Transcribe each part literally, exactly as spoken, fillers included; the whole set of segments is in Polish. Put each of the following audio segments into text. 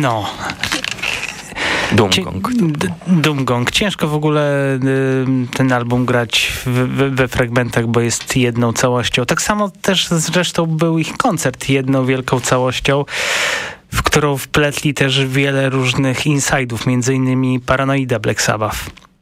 No... Doomgong. Doomgong. Ciężko w ogóle y, ten album grać w, w, we fragmentach, bo jest jedną całością. Tak samo też zresztą był ich koncert jedną wielką całością, w którą wpletli też wiele różnych inside'ów, między innymi Paranoida Black Sabbath.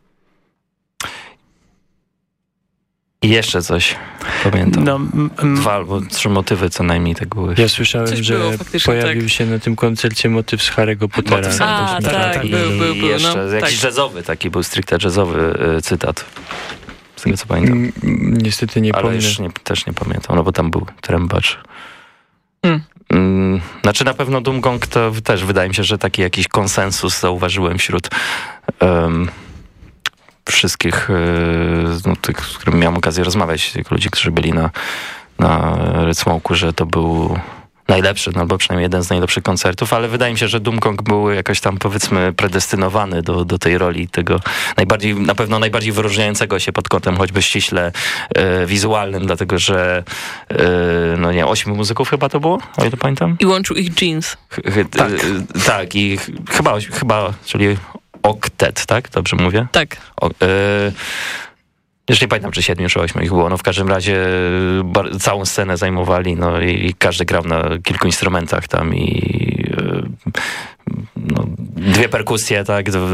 I jeszcze coś, pamiętam. No, m- Dwa albo trzy motywy co najmniej tak były. Ja słyszałem, Coś że było, pojawił tak. się na tym koncercie motyw z Harry'ego Pottera. Motyw z A, Harry'ego tak, Pottera. był, był, I był, jeszcze no, jakiś tak. jazzowy taki był, stricte jazzowy y, cytat. Z tego co pamiętam. Mm, Niestety nie Ale pomnę. już nie, też nie pamiętam, no bo tam był trębacz. Hmm. Mm, znaczy na pewno Doomgong to też wydaje mi się, że taki jakiś konsensus zauważyłem wśród um, wszystkich, y, no, tych, z którymi miałem okazję rozmawiać, tych ludzi, którzy byli na, na Red Smoke'u, że to był najlepszy, no, albo przynajmniej jeden z najlepszych koncertów, ale wydaje mi się, że Doomgong był jakoś tam, powiedzmy, predestynowany do, do tej roli, tego najbardziej, na pewno najbardziej wyróżniającego się pod kątem choćby ściśle e, wizualnym, dlatego że e, no nie, ośmiu muzyków chyba to było, o ile pamiętam? I łączył ich jeans. Ch- ch- Tak. e, tak, i ch- chyba, chyba, czyli oktet, tak? Dobrze mówię? Tak. O, e, Już nie pamiętam, czy siedmiu, czy ośmiu ich było. No w każdym razie bar- całą scenę zajmowali, no i, i każdy grał na kilku instrumentach tam i e, no, dwie perkusje, tak? D-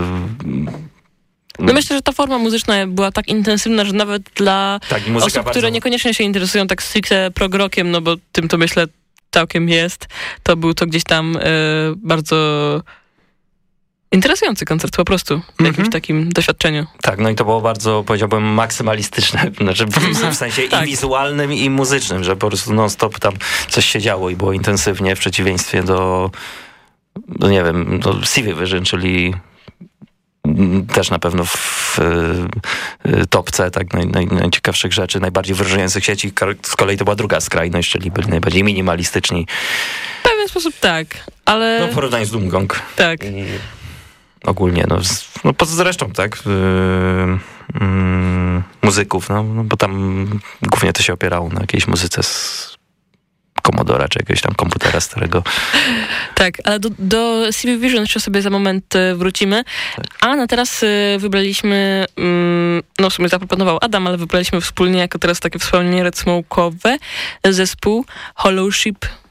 No myślę, że ta forma muzyczna była tak intensywna, że nawet dla tak, i muzyka osób, bardzo... które niekoniecznie się interesują tak stricte prog-rockiem, no bo tym to myślę całkiem jest, to był to gdzieś tam e, bardzo interesujący koncert po prostu w jakimś Mhm. takim doświadczeniu. Tak, no i to było bardzo, powiedziałbym, maksymalistyczne, znaczy w, w sensie Tak. i wizualnym, i muzycznym, że po prostu non-stop tam coś się działo i było intensywnie w przeciwieństwie do, no nie wiem, do Siwy Vision, czyli też na pewno w y, topce tak naj, naj, najciekawszych rzeczy, najbardziej wyróżniających się. Ci z kolei to była druga skrajność, czyli byli najbardziej minimalistyczni. W pewien sposób tak, ale... No w porównaniu z Doomgong. Tak. I ogólnie, no, z, no poza zresztą, tak, yy, yy, muzyków, no, no bo tam głównie to się opierało na jakiejś muzyce z Commodora, czy jakiegoś tam komputera starego. Tak, ale do, do C V Vision jeszcze sobie za moment e, wrócimy. Tak. A na teraz e, wybraliśmy, mm, no w sumie zaproponował Adam, ale wybraliśmy wspólnie jako teraz takie wspomnienie Red Smoke'owe zespół Hollow Ship